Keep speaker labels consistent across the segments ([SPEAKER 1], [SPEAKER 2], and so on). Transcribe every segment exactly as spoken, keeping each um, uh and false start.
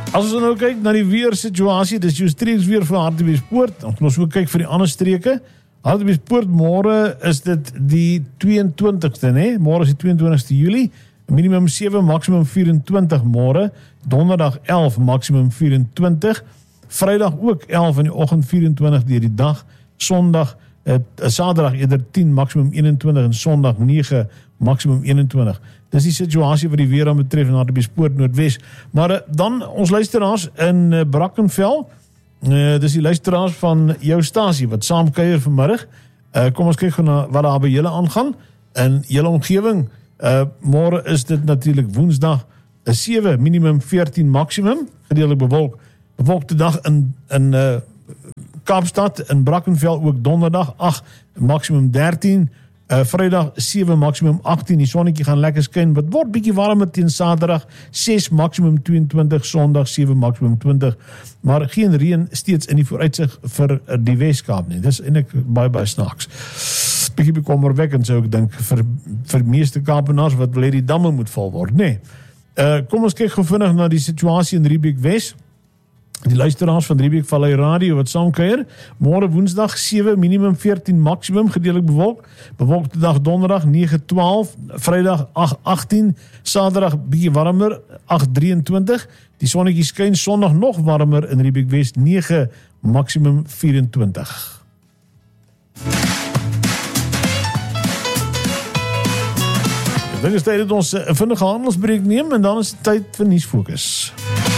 [SPEAKER 1] As ons nou kyk na die weersituasie, dis jou streeks weer vir Hartbeespoort. Ons moet ook kyk vir die ander streke. Hartbeespoort, môre is dit die tweeëntwintigste, né? Môre is die tweeëntwintigste Julie. Minimum sewe, maksimum vyf-en-twintig môre. Donderdag elf, maksimum vyf-en-twintig. Vrydag ook elf in die oggend, vyf-en-twintig deur die dag. Sondag, eh, Saterdag eerder tien, maksimum een-en-twintig en Sondag nege, maksimum een-en-twintig. Dis die situasie wat die weer aan betref in Hartbeespoort Noordwes. Maar uh, dan ons luisteraars in uh, Brackenfell, uh, dis die luisteraars van jou stasie wat saam kuier vanmiddag. Uh, kom ons kyk na wat daar by julle aangaan in julle omgewing. Uh, môre is dit natuurlik Woensdag, uh, sewe, minimum veertien, maksimum, gedeeltelik bewolk. Bewolkte dag in, in uh, Kaapstad, in Brackenfell ook donderdag, agt, maksimum dertien. Uh, Vrydag sewe, maksimum agttien, die sonnetjie gaan lekker skyn, wat word bietjie warmer teen Saterdag, ses, maksimum tweeëntwintig, Sondag sewe, maksimum twintig, maar geen reën steeds in die vooruitsig vir die Weskaap nie. Dis eintlik baie baie snaaks. Bietjie bekommerwekkend sou ek dink vir vir meeste Kaapenaars wat wil hê die damme moet vol word, nê. Nee. Uh, kom ons kyk gou vinnig na die situasie in Riebeek Wes. Die luisteraars van Riebeek Vallei Radio wat saamkuier, môre Woensdag sewe, minimum veertien, maksimum, gedeeltelik bewolk. Bewolkte dag Donderdag nege, twaalf, Vrydag agt, agttien, Saterdag bietjie warmer, agt, drieëntwintig. Die sonnetjie skyn, Sondag nog warmer in Riebeek Wes, nege, maksimum vyf-en-twintig. Ek dink is tyd dat ons 'n vinnige handelsbreek neem en dan is dit tyd vir nuusfokus.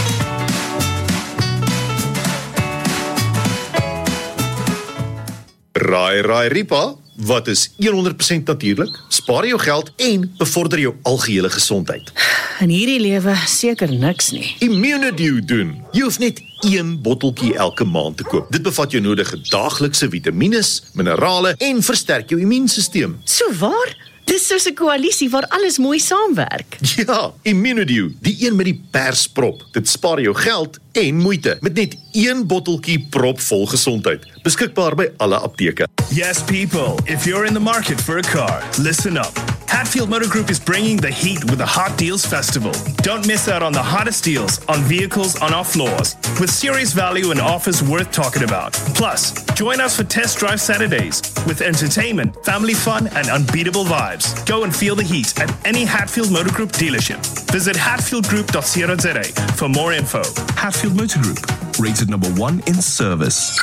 [SPEAKER 2] Raai, raai, Ripa, wat is honderd persent natuurlik, spaar jou geld en bevorder jou algehele gesondheid?
[SPEAKER 3] In hierdie lewe seker niks nie.
[SPEAKER 2] Immunedew doen. Jy hoef net een botteltjie elke maand te koop. Dit bevat jou nodige daaglikse vitamines, minerale en versterk jou immuunstelsel.
[SPEAKER 3] So waar? Dis soos 'n koalisie waar alles mooi saamwerk.
[SPEAKER 2] Ja, Immunedew, die een met die persprop. Dit spaar jou geld en moeite met net een botteltjie propvol gesondheid. Beskikbaar by alle apteke.
[SPEAKER 4] Yes, people, if you're in the market for a car, listen up. Hatfield Motor Group is bringing the heat with the Hot Deals Festival. Don't miss out on the hottest deals on vehicles on our floors, with serious value and offers worth talking about. Plus, join us for test drive Saturdays with entertainment, family fun, and unbeatable vibes. Go and feel the heat at any Hatfield Motor Group dealership. Visit hatfield group dot co dot za for more info.
[SPEAKER 5] Hatfield Motor Group, rated number one in service.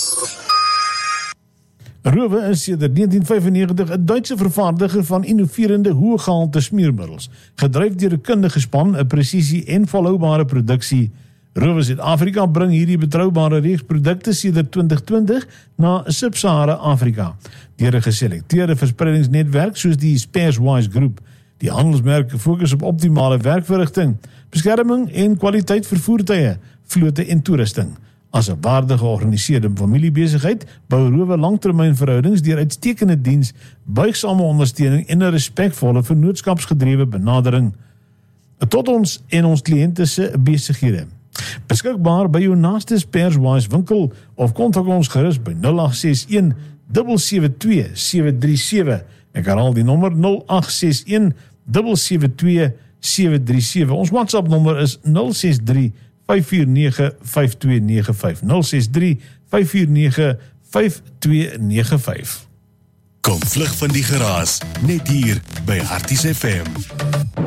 [SPEAKER 1] Rowe is sedert negentien vyfennegentig 'n Duitse vervaardiger van innoverende hoëgehalte smeermiddels, gedryf deur 'n kundige span, 'n presisie en volhoubare produksie. Rowe Suid-Afrika bring hierdie betroubare reeks produkte sedert twintig twintig na Sub-Sahara Afrika, deur 'n geselekteerde verspreidingsnetwerk soos die Spareswise Groep. Die handelsmerk fokus op optimale werkverrigting, beskerming en kwaliteit vir voertuie, vlote en toerusting. As 'n waardige georganiseerde familiebesigheid bou Rowe langtermynverhoudings deur uitstekende diens, buigsame ondersteuning en 'n respekvolle vennootskapsgedrewe benadering tot ons en ons kliënte se besighede. Beskikbaar by jou naaste Spareswise winkel of kontak ons gerus by nul agt ses een, sewe sewe twee, sewe drie sewe. Ek herhaal die nommer nul agt ses een, sewe sewe twee, sewe drie sewe. Ons WhatsApp nommer is nul ses drie, vyf vier nege, vyf twee nege vyf. nul ses drie, vyf vier nege, vyf twee nege vyf.
[SPEAKER 5] Kom vlug van die geraas, net hier by Harties F M.